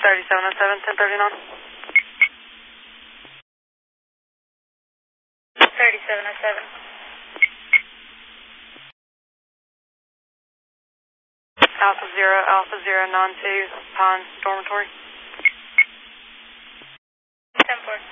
3707, 1039. 3707. Alpha Zero 92, Pine Dormitory. 10-4.